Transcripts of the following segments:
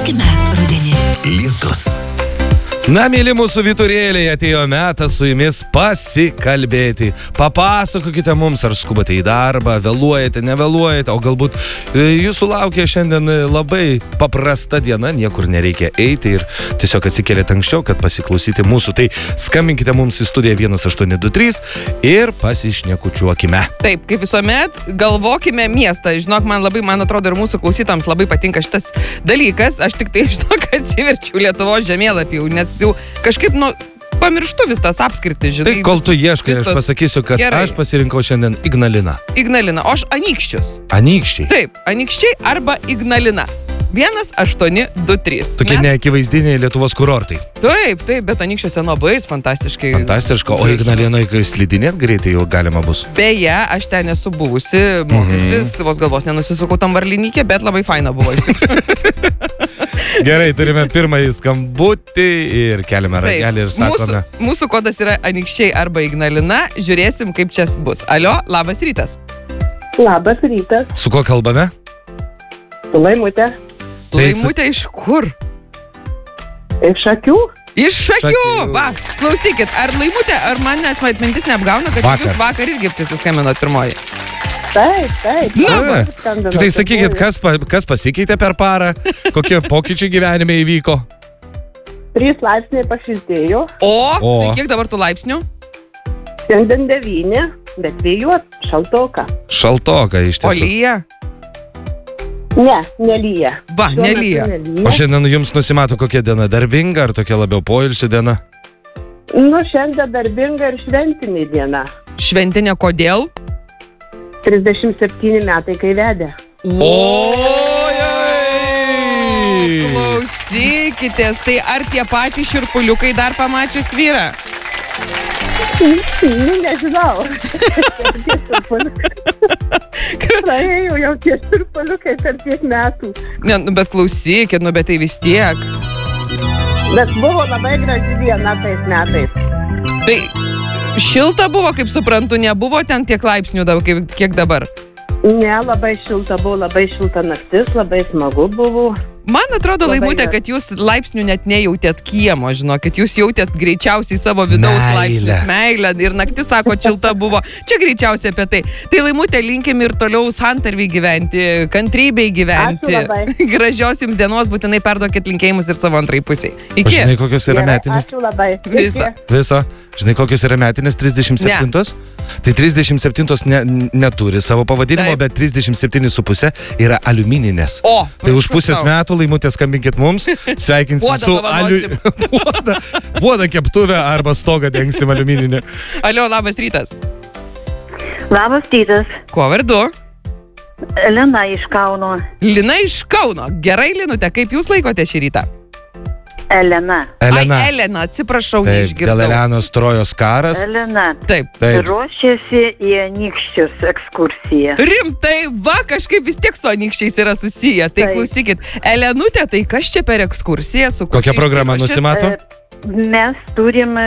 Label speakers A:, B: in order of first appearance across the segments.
A: Apsikabininkime rudenį.
B: Lietus.
C: Na, mėly mūsų vyturėliai, atėjo metas su jumis pasikalbėti. Papasakokite mums, ar skubate į darbą, vėluojate, nevėluojate, o galbūt jūsų laukia šiandien labai paprasta diena, niekur nereikia eiti ir tiesiog atsikėlėte anksčiau, kad pasiklausyti mūsų. Tai skambinkite mums į studiją 1823 ir pasišnekučiuokime.
D: Taip, kaip visuomet, galvokime miestą. Žinok, man atrodo, ir mūsų klausytams labai patinka šitas dalykas. Aš tik tai, žinok, atsiverčiu Lietuvos žemėlapį, nes jau kažkaip, pamirštu vis tas apskritis, žinai.
C: Tai kol tu ieškai, aš pasakysiu, kad gerai. Aš pasirinkau šiandien Ignaliną.
D: Ignaliną, o aš Anykščius.
C: Anykščiai?
D: Taip, Anykščiai arba Ignalina. 1823.
C: Tokie neakivaizdiniai Lietuvos kurortai.
D: Taip, bet Anykščiuose labai fantastiškai.
C: Fantastiška, o Ignalinoje slidinėt greitai jau galima bus.
D: Beje, aš ten esu buvusi, mokiusis, vos galvos nenusisukau tam varlinikė, bet labai faina buvo.
C: Gerai, turime pirmąjį skambutį ir keliame ragelį ir sakome.
D: Mūsų kodas yra Anykščiai arba Ignalina. Žiūrėsim, kaip čia bus. Alio, labas rytas.
E: Labas rytas.
C: Su kuo kalbame?
E: Su Laimutė.
D: Laimutė iš kur?
E: Iš Šakių.
D: Iš Šakių. Va, klausykit, ar Laimutė, ar manęs mintis neapgauna, kad jūs vakar irgi prisiskambinot pirmoji?
E: Taip.
C: Tai sakykit, kas pasikeitė per parą? Kokie pokyčiai gyvenime įvyko?
E: 3 laipsniai pašiltėjo.
D: O, tai kiek dabar tų laipsnių?
E: Šiandien 9, bet vėjuot šaltoka.
C: Šaltoka iš tiesų.
D: O lyja?
E: Ne, nelyja.
D: Va, nelyja.
C: O šiandien jums nusimato kokia diena? Darbinga ar tokia labiau poilsio diena?
E: Šiandien darbinga ir šventinė diena.
D: Šventinė kodėl?
E: 37 metai, kai vedė.
D: Ojoj! Klausykitės, tai ar tie patys šiurpuliukai dar pamačius vyrą?
E: Nežinau. Praėjau jau tie šiurpuliukai per tiek metų.
D: Ne, bet klausykit, bet tai vis tiek.
E: Bet buvo labai graži diena tais metais.
D: Tai šilta buvo, kaip suprantu, nebuvo ten tiek laipsnių, kiek dabar?
E: Ne, labai šilta buvo, labai šilta naktis, labai smagu buvo.
D: Man atrodo, Laimutė, kad jūs laipsnių net nejautėt kiemo, žinokit, jūs jautėt greičiausiai savo vidaus laipsnius, meilę ir naktis, sako, šilta buvo. Čia greičiausiai apie tai. Tai Laimutė, linkim ir toliau santarviai gyventi, kantrybei gyventi. Gražios jums dienos, būtinai perduokit linkėjimus ir savo antrai pusiai. Iki.
C: Žinai, kokios yra metinės?
E: Ačiū labai.
C: Viso. Žinai, kokios yra metinės 37? Tai 37 neturi savo pavadinimo, bet 37,5 yra aliumininės.
D: O,
C: tai už pusės metų Laimutė skambinkit mums, sveikinsim su puodą keptuvę arba stogą dengsim aliumininę.
D: Alio, labas rytas.
F: Labas rytas.
D: Kuo vardu?
F: Lina iš Kauno.
D: Lina iš Kauno. Gerai, Linute, kaip jūs laikote šį rytą?
F: Elena.
D: Elena, atsiprašau, neišgirdau.
C: Dėl Elenos Trojos karas.
F: Elena.
D: Taip.
F: Ruošiasi į Anykščius ekskursiją.
D: Rimtai, va, kažkaip vis tiek su Anykščiais yra susiję. Tai klausykit, Elenutė, tai kas čia per ekskursiją?
C: Kokia programa nusimato?
F: Mes turim...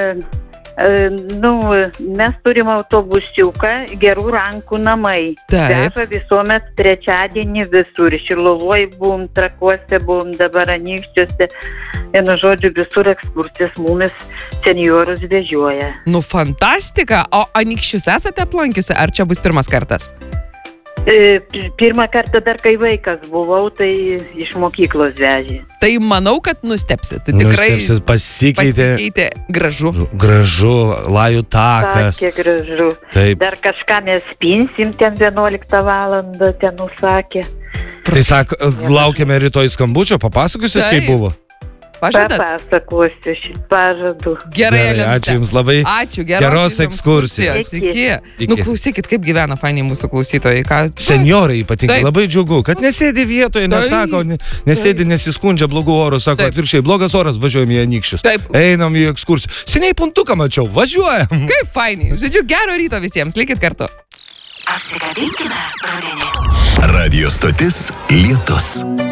F: mes turim autobusiuką Gerų rankų namai. Veža visuomet trečiadienį visur. Šiluvoj buvom, Trakuose buvom, dabar Anykščiuose. Vienu žodžiu, visur ekskursijas mumis seniorus vežioja.
D: Fantastika! O Anykščius esate aplankiusi, ar čia bus pirmas kartas?
F: Pirmą kartą dar kai vaikas buvau, tai iš mokyklos vežė.
D: Tai manau, kad nustepsit. Tikrai pasikeitė gražu.
C: Gražu, lajų takas.
F: Sakė gražu.
C: Taip.
F: Dar kažką mes pinsim ten 11 valandą, ten nusakė.
C: Tai sako, laukiame rytoj skambučio, papasakosit, kaip buvo?
D: Pažadat?
F: Papasakosiu, šit pažadu.
D: Gerai, Elenute.
C: Ačiū jums labai.
D: Ačiū,
C: geros ekskursijos.
D: Iki. Klausykit, kaip gyvena fainiai mūsų klausytojai.
C: Senjorai ypatingai, labai džiugu, kad nesėdi vietoje, nesako, nesėdi, nesiskundžia blogų orų, sako atvirkščiai, blogas oras, važiuojam į Anykščius. Einam į ekskursiją. Seniai puntuką mačiau, važiuojam.
D: Kaip fainiai. Žodžiu, gero ryto visiems, likit kartu.
A: Apsikabininkime rudenį.
B: Radio stotis Lietus.